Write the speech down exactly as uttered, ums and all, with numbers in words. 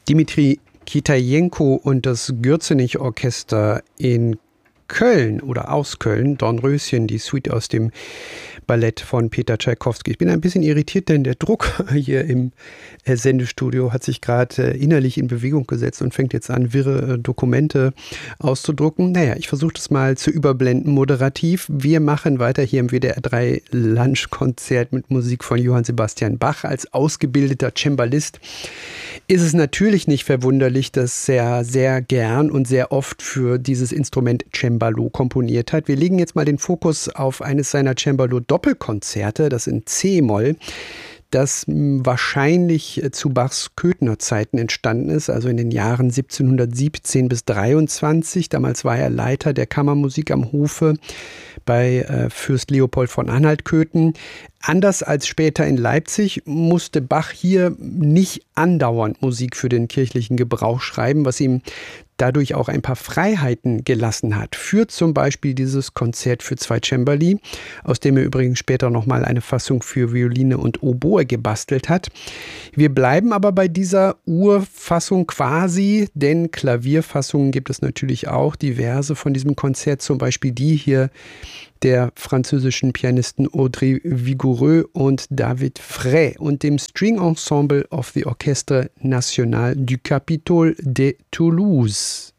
Dimitri Kitajenko und das Gürzenich-Orchester in Köln oder aus Köln, Dornröschen, die Suite aus dem Ballett von Peter Tschaikowski. Ich bin ein bisschen irritiert, denn der Druck hier im äh, Sendestudio hat sich gerade äh, innerlich in Bewegung gesetzt und fängt jetzt an, wirre äh, Dokumente auszudrucken. Naja, ich versuche das mal zu überblenden, moderativ. Wir machen weiter hier im W D R drei Lunchkonzert mit Musik von Johann Sebastian Bach. Als ausgebildeter Cembalist ist es natürlich nicht verwunderlich, dass er sehr gern und sehr oft für dieses Instrument Cembalo komponiert hat. Wir legen jetzt mal den Fokus auf eines seiner Cembalo-Doppelkonzerte, das in C-Moll, das wahrscheinlich zu Bachs Köthner Zeiten entstanden ist, also in den Jahren siebzehnhundertsiebzehn bis dreiundzwanzig. Damals war er Leiter der Kammermusik am Hofe bei äh, Fürst Leopold von Anhalt-Köthen. Anders als später in Leipzig musste Bach hier nicht andauernd Musik für den kirchlichen Gebrauch schreiben, was ihm dadurch auch ein paar Freiheiten gelassen hat. Für zum Beispiel dieses Konzert für zwei Cembali, aus dem er übrigens später nochmal eine Fassung für Violine und Oboe gebastelt hat. Wir bleiben aber bei dieser Urfassung quasi, denn Klavierfassungen gibt es natürlich auch, diverse von diesem Konzert, zum Beispiel die hier der französischen Pianisten Audrey Vigoureux und David Frey und dem String Ensemble of the Orchestre National du Capitole de Toulouse.